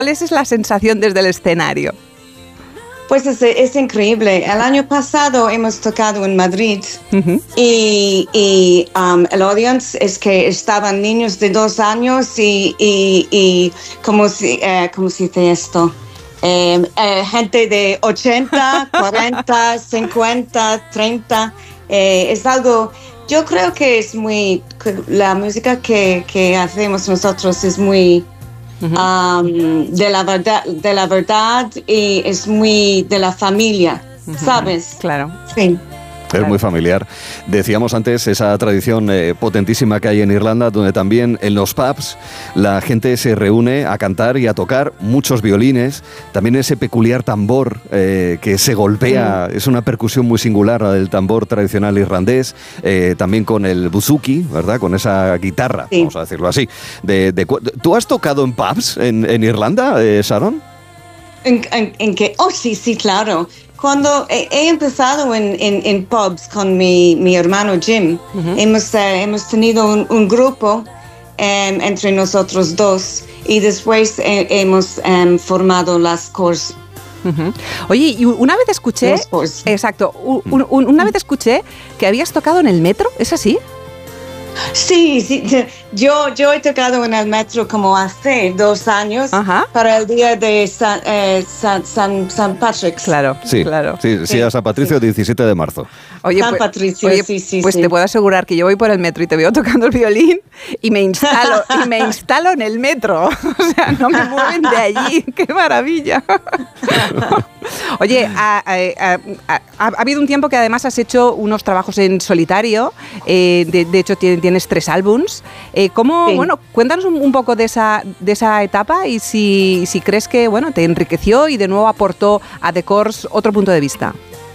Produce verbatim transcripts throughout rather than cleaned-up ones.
es la sensación desde el escenario? Pues es, es increíble. El año pasado hemos tocado en Madrid uh-huh. y, y um, el audience es que estaban niños de dos años y, y, y ¿cómo, si, eh, ¿cómo se dice esto? Eh, eh, gente de ochenta, cuarenta, cincuenta, treinta. Eh, es algo, yo creo que es muy, la música que, que hacemos nosotros es muy... Uh-huh. Um, de la verdad, de la verdad y es muy de la familia, uh-huh. ¿sabes? Claro. Sí. Es muy familiar. Decíamos antes esa tradición eh, potentísima que hay en Irlanda, donde también en los pubs la gente se reúne a cantar y a tocar, muchos violines, también ese peculiar tambor eh, que se golpea, mm. es una percusión muy singular, la del tambor tradicional irlandés, eh, también con el bouzouki, ¿verdad? Con esa guitarra, sí. vamos a decirlo así. De, de, ¿Tú has tocado en pubs en, en Irlanda, eh, Sharon? ¿En, en, en qué? Oh, sí, sí, claro. Cuando he, he empezado en, en, en pubs con mi, mi hermano Jim, uh-huh. hemos, uh, hemos tenido un, un grupo um, entre nosotros dos y después eh, hemos um, formado las Corrs. Uh-huh. Oye, y una vez escuché, exacto, un, un, una vez escuché que habías tocado en el metro, ¿es así? Sí, sí, yo, yo he tocado en el metro como hace dos años uh-huh. para el día de San, eh, San, San, San Patrick's. Claro, sí, claro. Sí, sí, sí, a San Patricio, sí. diecisiete de marzo. Oye, San pues, Patricio, oye, sí, sí. Pues sí. te puedo asegurar que yo voy por el metro y te veo tocando el violín y me instalo, y me instalo en el metro. O sea, no me mueven de allí. ¡Qué maravilla! Oye, ha, ha, ha, ha habido un tiempo que además has hecho unos trabajos en solitario. Eh, de, de hecho, tienes, tienes tres álbums. Eh, ¿Cómo, sí. bueno, cuéntanos un, un poco de esa, de esa etapa y si, si crees que, bueno, te enriqueció y de nuevo aportó a The Corrs otro punto de vista.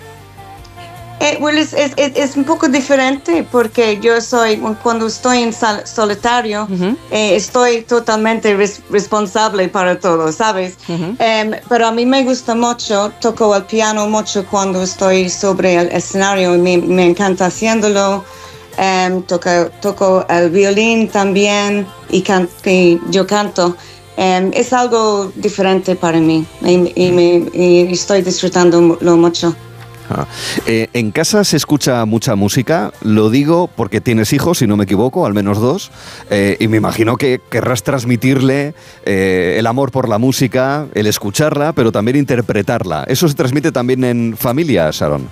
Eh, well, es, es, es un poco diferente porque yo soy, cuando estoy en sol, solitario, uh-huh. eh, estoy totalmente res, responsable para todo, ¿sabes? Uh-huh. Um, pero a mí me gusta mucho, toco el piano mucho cuando estoy sobre el escenario y me, me encanta haciéndolo. Um, toco, toco el violín también y, can, y yo canto. Um, es algo diferente para mí y, y, me, y estoy disfrutándolo mucho. Ah. Eh, ¿En casa se escucha mucha música? Lo digo porque tienes hijos, si no me equivoco, al menos dos, eh, y me imagino que querrás transmitirle eh, el amor por la música, el escucharla, pero también interpretarla. ¿Eso se transmite también en familia, Sharon?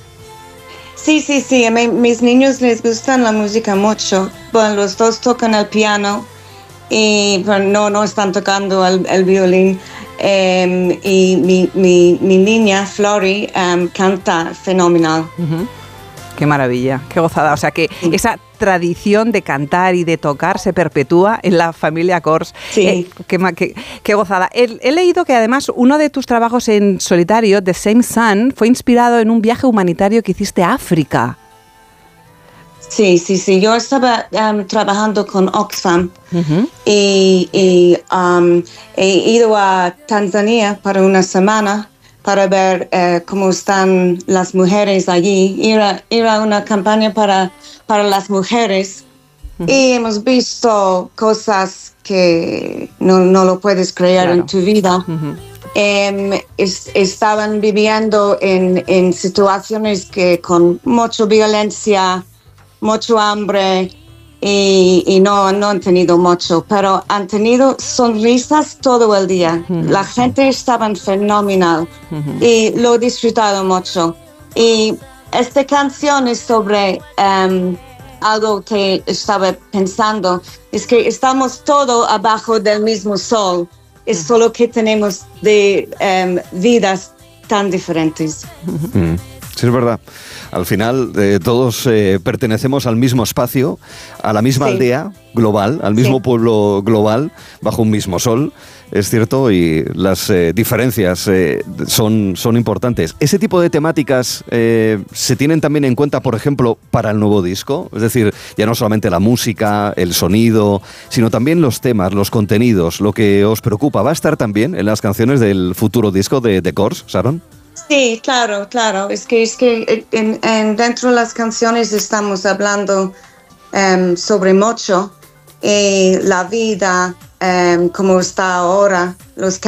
Sí, sí, sí. A mí, mis niños les gustan la música mucho. Bueno, los dos tocan el piano y bueno, no, no están tocando el, el violín. Um, y mi, mi, mi niña, Flori, um, canta fenomenal. Uh-huh. Qué maravilla, qué gozada. O sea que sí. esa tradición de cantar y de tocar se perpetúa en la familia Corrs. Sí. Eh, qué, qué, qué gozada. He, he leído que además uno de tus trabajos en solitario, The Same Sun, fue inspirado en un viaje humanitario que hiciste a África. Sí, sí, sí. Yo estaba um, trabajando con Oxfam uh-huh. y, y um, he ido a Tanzania para una semana para ver uh, cómo están las mujeres allí. Era, era una campaña para, para las mujeres uh-huh. y hemos visto cosas que no, no lo puedes creer claro. en tu vida. Uh-huh. Um, es, estaban viviendo en, en situaciones que con mucha violencia, mucho hambre y, y no, no han tenido mucho, pero han tenido sonrisas todo el día. Uh-huh. La gente estaba fenomenal uh-huh. y lo he disfrutado mucho. Y esta canción es sobre um, algo que estaba pensando, es que estamos todos abajo del mismo sol, es uh-huh. solo que tenemos de um, vidas tan diferentes. Uh-huh. Sí, es verdad. Al final eh, todos eh, pertenecemos al mismo espacio, a la misma sí. aldea global, al mismo sí. pueblo global, bajo un mismo sol, es cierto, y las eh, diferencias eh, son, son importantes. ¿Ese tipo de temáticas eh, se tienen también en cuenta, por ejemplo, para el nuevo disco? Es decir, ya no solamente la música, el sonido, sino también los temas, los contenidos, lo que os preocupa. ¿Va a estar también en las canciones del futuro disco de The Corrs, Sharon? Sí, claro, claro. Es que, es que en, en dentro de las canciones estamos hablando um, sobre mucho, eh, la vida, um, como está ahora, los